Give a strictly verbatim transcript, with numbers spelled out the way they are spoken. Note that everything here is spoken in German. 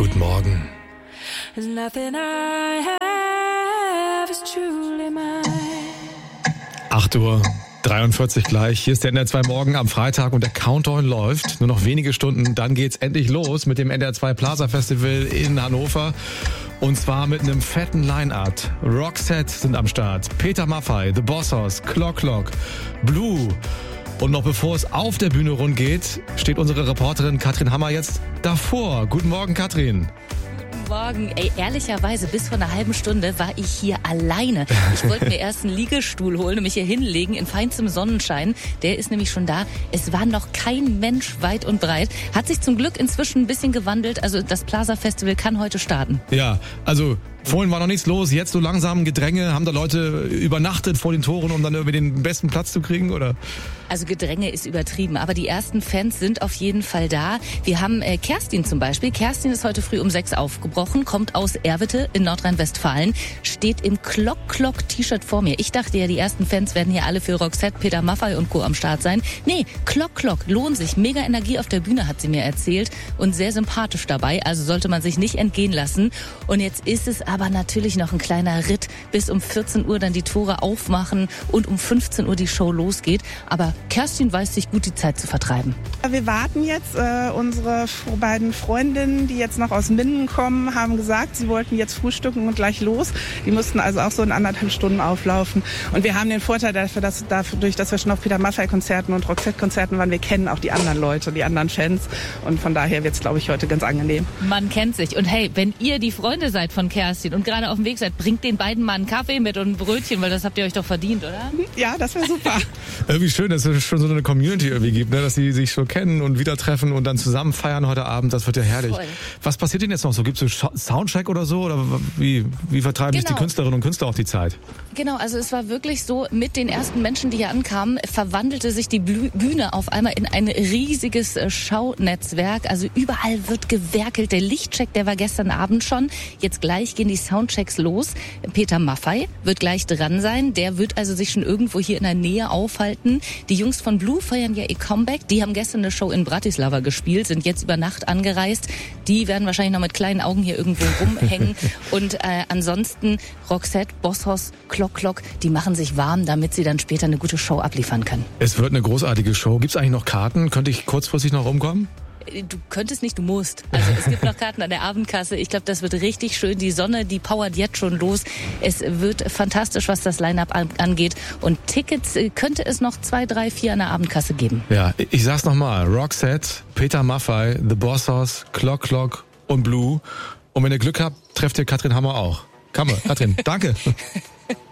Guten Morgen. acht Uhr dreiundvierzig gleich. Hier ist der N D R zwei Morgen am Freitag und der Countdown läuft. Nur noch wenige Stunden, dann geht's endlich los mit dem N D R zwei Plaza Festival in Hannover. Und zwar mit einem fetten Line-Up. Roxette sind am Start, Peter Maffay, The Bossers, Clock Clock, Blue. Und noch bevor es auf der Bühne rund geht, steht unsere Reporterin Katrin Hammer jetzt davor. Guten Morgen, Katrin. Morgen. Ey, ehrlicherweise, bis vor einer halben Stunde war ich hier alleine. Ich wollte mir erst einen Liegestuhl holen und mich hier hinlegen in feinstem Sonnenschein. Der ist nämlich schon da. Es war noch kein Mensch weit und breit. Hat sich zum Glück inzwischen ein bisschen gewandelt. Also das Plaza Festival kann heute starten. Ja, also vorhin war noch nichts los. Jetzt so langsam Gedränge. Haben da Leute übernachtet vor den Toren, um dann irgendwie den besten Platz zu kriegen, oder? Also Gedränge ist übertrieben, aber die ersten Fans sind auf jeden Fall da. Wir haben äh, Kerstin zum Beispiel. Kerstin ist heute früh um sechs aufgebrochen, kommt aus Erwitte in Nordrhein-Westfalen, steht im Clock-Clock-T-Shirt vor mir. Ich dachte ja, die ersten Fans werden hier alle für Roxette, Peter Maffay und Co. am Start sein. Nee, Clock-Clock, lohnt sich. Mega Energie auf der Bühne, hat sie mir erzählt. Und sehr sympathisch dabei, also sollte man sich nicht entgehen lassen. Und jetzt ist es aber natürlich noch ein kleiner Ritt, bis um vierzehn Uhr dann die Tore aufmachen und um fünfzehn Uhr die Show losgeht. Aber Kerstin weiß sich gut die Zeit zu vertreiben. Wir warten jetzt. Äh, unsere beiden Freundinnen, die jetzt noch aus Minden kommen, haben gesagt, sie wollten jetzt frühstücken und gleich los. Die mussten also auch so in anderthalb Stunden auflaufen. Und wir haben den Vorteil dafür, dass dadurch, dass wir schon auf Peter Maffay-Konzerten und Roxette-Konzerten waren, wir kennen auch die anderen Leute, die anderen Fans. Und von daher wird es, glaube ich, heute ganz angenehm. Man kennt sich. Und hey, wenn ihr die Freunde seid von Kerstin und gerade auf dem Weg seid, bringt den beiden mal einen Kaffee mit und ein Brötchen, weil das habt ihr euch doch verdient, oder? Ja, das wäre super. Irgendwie schön, dass es schon so eine Community irgendwie gibt, ne? Dass sie sich schon kennen und wieder treffen und dann zusammen feiern heute Abend. Das wird ja herrlich. Voll. Was passiert denn jetzt noch so? Gibt es so Soundcheck oder so? Oder wie, wie vertreiben genau. sich die Künstlerinnen und Künstler auch die Zeit? Genau, also es war wirklich so, mit den ersten Menschen, die hier ankamen, verwandelte sich die Bühne auf einmal in ein riesiges Schaunetzwerk. Also überall wird gewerkelt. Der Lichtcheck, der war gestern Abend schon. Jetzt gleich gehen die Soundchecks los. Peter Maffay wird gleich dran sein. Der wird also sich schon irgendwo hier in der Nähe aufhalten. Die Jungs von Blue feiern ja ihr Comeback. Die haben gestern eine Show in Bratislava gespielt, sind jetzt über Nacht angereist. Die werden wahrscheinlich noch mit kleinen Augen hier irgendwo rumhängen. Und äh, ansonsten Roxette, Bosshaus, Clock Clock, die machen sich warm, damit sie dann später eine gute Show abliefern können. Es wird eine großartige Show. Gibt es eigentlich noch Karten? Könnte ich kurzfristig noch rumkommen? Du könntest nicht, du musst. Also es gibt noch Karten an der Abendkasse. Ich glaube, das wird richtig schön. Die Sonne, die powert jetzt schon los. Es wird fantastisch, was das Line-Up angeht. Und Tickets könnte es noch zwei, drei, vier an der Abendkasse geben. Ja, ich sag's nochmal. Roxette, Peter Maffay, The Bossers, Clock Clock und Blue. Und wenn ihr Glück habt, trefft ihr Katrin Hammer auch. Kammer, Katrin, danke.